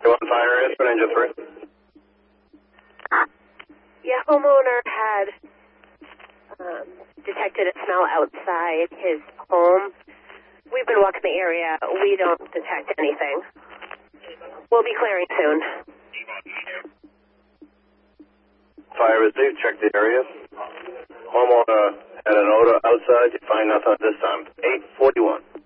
on fire estimate, engine 3. Yeah, homeowner had detected a smell outside his home. We've been walking the area. We don't detect anything. We'll be clearing soon. Fire received, check the area. Homeowner had an odor outside. You find nothing at this time. 8:41.